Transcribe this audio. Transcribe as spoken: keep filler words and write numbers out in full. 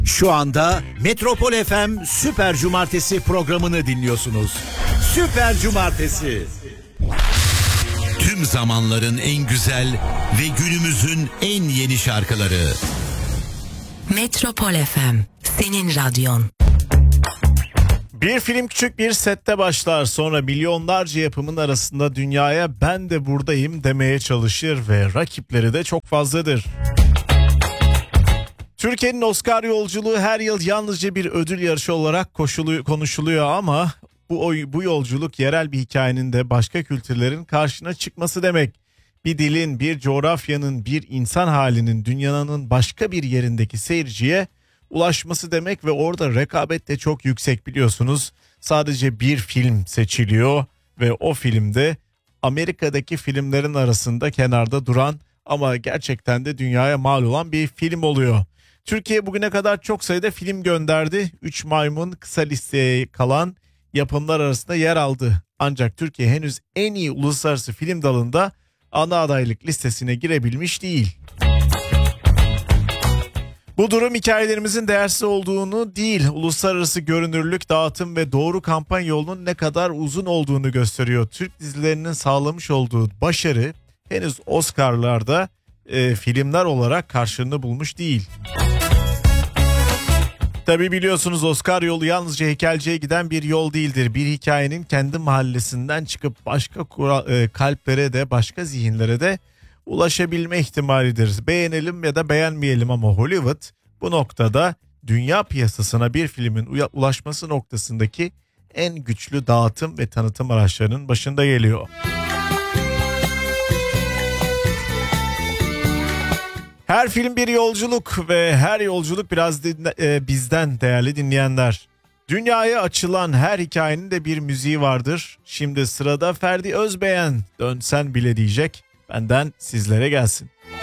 Şu anda Metropol F M Süper Cumartesi programını dinliyorsunuz. Süper Cumartesi. Tüm zamanların en güzel ve günümüzün en yeni şarkıları. Metropol F M, senin radyon. Bir film küçük bir sette başlar, sonra milyonlarca yapımın arasında dünyaya ben de buradayım demeye çalışır ve rakipleri de çok fazladır. Türkiye'nin Oscar yolculuğu her yıl yalnızca bir ödül yarışı olarak koşuluyor, konuşuluyor ama bu, bu yolculuk yerel bir hikayenin de başka kültürlerin karşına çıkması demek. Bir dilin, bir coğrafyanın, bir insan halinin dünyanın başka bir yerindeki seyirciye ulaşması demek ve orada rekabet de çok yüksek, biliyorsunuz. Sadece bir film seçiliyor ve o filmde Amerika'daki filmlerin arasında kenarda duran ama gerçekten de dünyaya mal olan bir film oluyor. Türkiye bugüne kadar çok sayıda film gönderdi. Üç Maymun kısa listeye kalan yapımlar arasında yer aldı. Ancak Türkiye henüz en iyi uluslararası film dalında ana adaylık listesine girebilmiş değil. Bu durum hikayelerimizin değersiz olduğunu değil, uluslararası görünürlük, dağıtım ve doğru kampanya yolunun ne kadar uzun olduğunu gösteriyor. Türk dizilerinin sağlamış olduğu başarı henüz Oscar'larda e, filmler olarak karşılığını bulmuş değil. Tabi biliyorsunuz, Oscar yolu yalnızca heykelciye giden bir yol değildir. Bir hikayenin kendi mahallesinden çıkıp başka kura, e, kalplere de başka zihinlere de ulaşabilme ihtimalidir. Beğenelim ya da beğenmeyelim ama Hollywood bu noktada dünya piyasasına bir filmin ulaşması noktasındaki en güçlü dağıtım ve tanıtım araçlarının başında geliyor. Her film bir yolculuk ve her yolculuk biraz dinle, e, bizden değerli dinleyenler. Dünyaya açılan her hikayenin de bir müziği vardır. Şimdi sırada Ferdi Özbeğen, Dönsen Bile diyecek. Benden sizlere gelsin.